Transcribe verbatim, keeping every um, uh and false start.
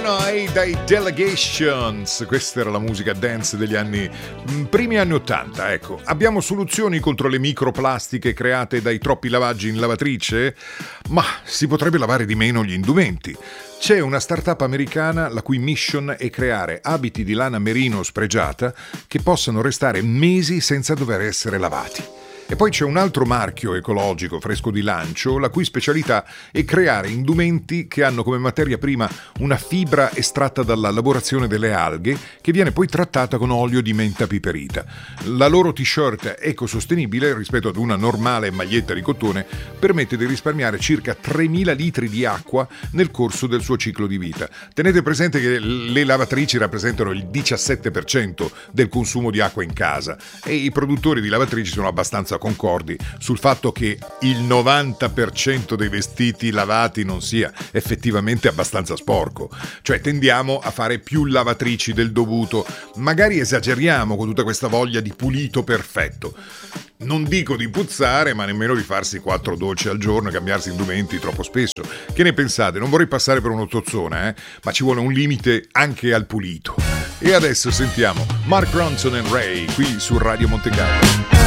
Paranoid dai Delegations. Questa era la musica dance degli anni primi anni ottanta. Ecco, abbiamo soluzioni contro le microplastiche create dai troppi lavaggi in lavatrice? Ma si potrebbe lavare di meno gli indumenti. C'è una startup americana la cui mission è creare abiti di lana merino spregiata che possano restare mesi senza dover essere lavati. E poi c'è un altro marchio ecologico fresco di lancio, la cui specialità è creare indumenti che hanno come materia prima una fibra estratta dalla lavorazione delle alghe che viene poi trattata con olio di menta piperita. La loro t-shirt ecosostenibile rispetto ad una normale maglietta di cotone permette di risparmiare circa tremila litri di acqua nel corso del suo ciclo di vita. Tenete presente che le lavatrici rappresentano il diciassette per cento del consumo di acqua in casa e i produttori di lavatrici sono abbastanza concordi sul fatto che il novanta per cento dei vestiti lavati non sia effettivamente abbastanza sporco. Cioè tendiamo a fare più lavatrici del dovuto, magari esageriamo con tutta questa voglia di pulito perfetto. Non dico di puzzare, ma nemmeno di farsi quattro docce al giorno e cambiarsi indumenti troppo spesso. Che ne pensate? Non vorrei passare per un'ottozzona, eh? Ma ci vuole un limite anche al pulito. E adesso sentiamo Mark Ronson e Ray qui su Radio Monte Carlo.